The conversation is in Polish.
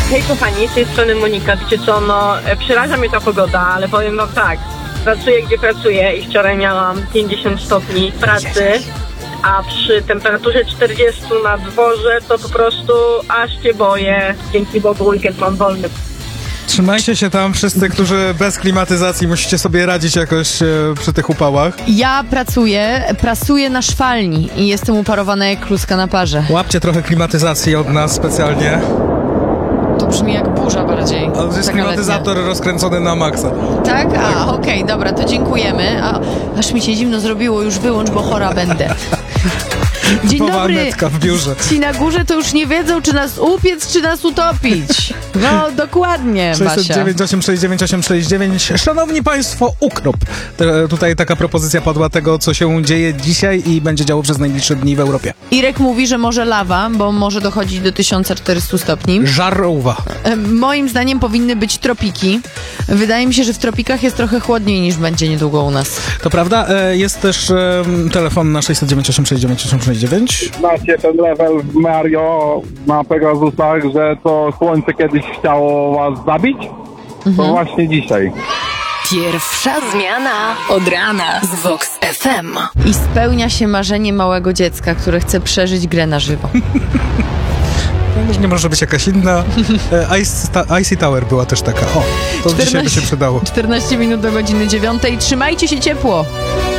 Hej kochani, z tej strony Monika. Wiecie co, przeraża mnie ta pogoda, ale powiem wam tak. Pracuję gdzie pracuję i wczoraj miałam 50 stopni pracy, a przy temperaturze 40 na dworze to po prostu aż się boję. Dzięki Bogu weekend mam wolny. Trzymajcie się tam wszyscy, którzy bez klimatyzacji musicie sobie radzić jakoś przy tych upałach. Ja prasuję na szwalni i jestem uparowana jak kluska na parze. Łapcie trochę klimatyzacji od nas specjalnie. To brzmi jak burza bardziej. Ale to jest Taka klimatyzator rozkręcony na maksa. Tak? Okej, dobra, to dziękujemy. Aż mi się zimno zrobiło, już wyłącz, bo chora będę. Dzień Typowa dobry. Anetka w biurze. Ci na górze to już nie wiedzą, czy nas upiec, czy nas utopić. No, dokładnie, Basia. 609 869 869. Szanowni Państwo, ukrop. Tutaj taka propozycja padła tego, co się dzieje dzisiaj i będzie działo przez najbliższe dni w Europie. Irek mówi, że może lawa, bo może dochodzić do 1400 stopni. Żarówa. Moim zdaniem powinny być tropiki. Wydaje mi się, że w tropikach jest trochę chłodniej niż będzie niedługo u nas. To prawda. Jest też telefon na 609 869 869. Znacie ten level w Mario na Pegasusach, że to słońce kiedyś chciało was zabić? To właśnie dzisiaj. Pierwsza zmiana od rana z Vox FM. I spełnia się marzenie małego dziecka, które chce przeżyć grę na żywo. To nie może być jakaś inna. Icy Tower była też taka. O, to dzisiaj by się przydało. 14 minut do godziny 9. Trzymajcie się ciepło.